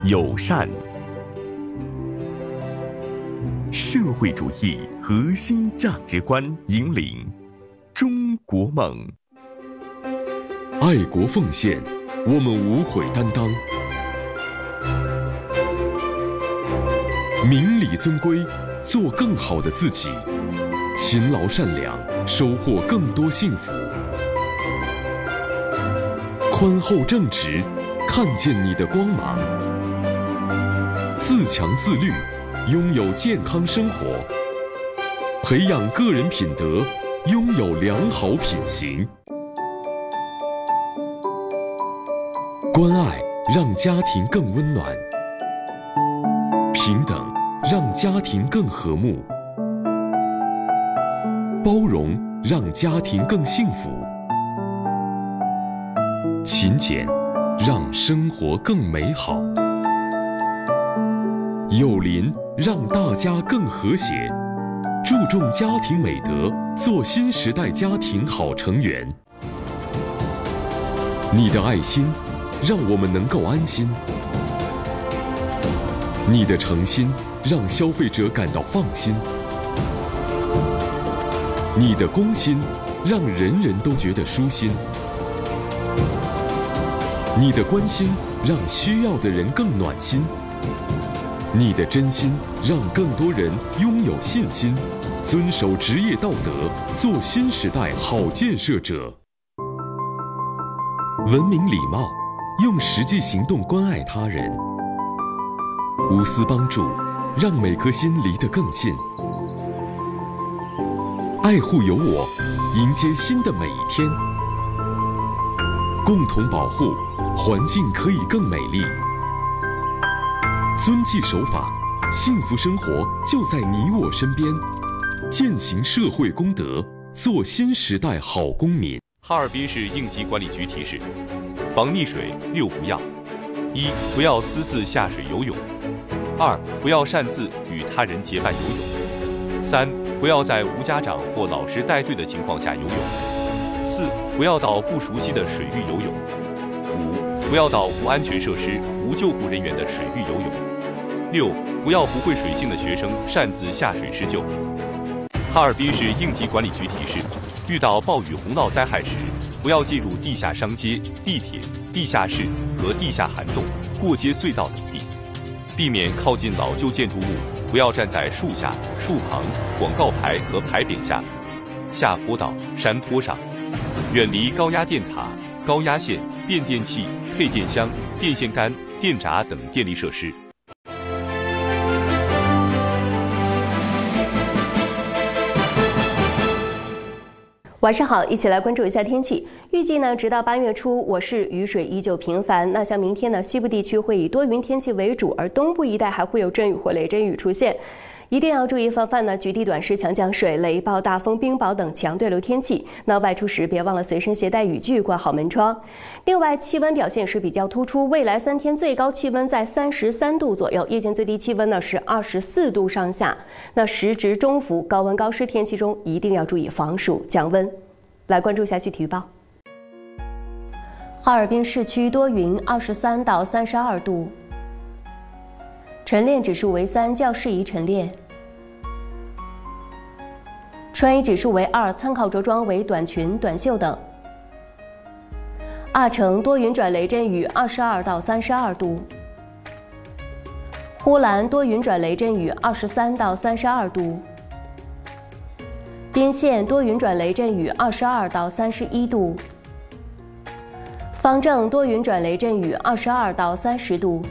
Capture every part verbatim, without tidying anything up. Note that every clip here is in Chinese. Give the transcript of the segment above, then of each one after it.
友善，社会主义核心价值观引领中国梦。 爱国奉献，我们无悔担当；明理尊规，做更好的自己；勤劳善良，收获更多幸福；宽厚正直，看见你的光芒；自强自律，拥有健康生活；培养个人品德，拥有良好品行。关爱让家庭更温暖，平等让家庭更和睦，包容让家庭更幸福，勤俭让生活更美好，友邻让大家更和谐，注重家庭美德，做新时代家庭好成员。你的爱心让我们能够安心，你的诚心让消费者感到放心，你的公心让人人都觉得舒心，你的关心让需要的人更暖心，你的真心让更多人拥有信心，遵守职业道德，做新时代好建设者。文明礼貌，用实际行动关爱他人，无私帮助，让每颗心离得更近。爱护有我，迎接新的每一天。共同保护，环境可以更美丽。遵纪守法，幸福生活就在你我身边。践行社会公德，做新时代好公民。 哈尔滨市应急管理局提示：防溺水六不要：一、不要私自下水游泳；二、不要擅自与他人结伴游泳；三、不要在无家长或老师带队的情况下游泳；四、不要到不熟悉的水域游泳；五、不要到无安全设施、无救护人员的水域游泳；六、不要不会水性的学生擅自下水施救。哈尔滨市应急管理局提示：遇到暴雨洪涝灾害时，不要进入地下商街、地铁、地下室和地下涵洞、过街隧道等地，避免靠近老旧建筑物，不要站在树下、树旁、广告牌和牌匾下、下坡道、山坡上，远离高压电塔、高压线、变电器、配电箱、电线杆、电闸等电力设施。 晚上好，一起来关注一下天气。预计呢，直到八月初，我市雨水依旧频繁。那像明天呢，西部地区会以多云天气为主，而东部一带还会有阵雨或雷阵雨出现。一定要注意防范呢局地短时强降水、雷暴、大风、冰雹等强对流天气。那外出时别忘了随身携带雨具，关好门窗。另外，气温表现是比较突出，未来三天最高气温在三十三度左右，夜间最低气温呢是二十四度上下。那时值中伏，高温高湿天气中一定要注意防暑降温。来关注一下具体预报。哈尔滨市区多云，二十三到三十二度。晨练指数为三，较适宜晨练。穿衣指数为二，参考着装为短裙、短袖等。阿城多云转雷阵雨，二十二到三十二度。呼兰多云转雷阵雨，二十三到三十二度。彬县多云转雷阵雨，二十二到三十一度。方正多云转雷阵雨，二十二到三十度。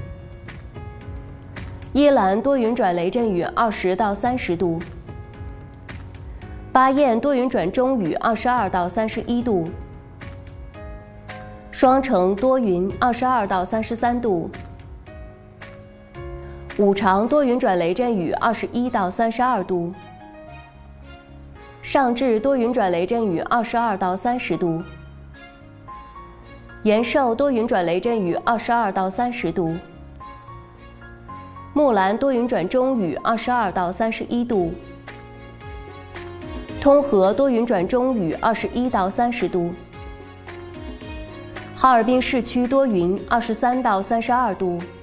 依兰多云转雷阵雨，二十到三十度。巴彦多云转中雨，二十二到三十一度。双城多云，二十二到三十三度。五常多云转雷阵雨，二十一到三十二度。上智多云转雷阵雨，二十二到三十度。延寿多云转雷阵雨，二十二到三十度。木兰多云转中雨，二十二到三十一度。通河多云转中雨，二十一到三十度。哈尔滨市区多云，二十三到三十二度。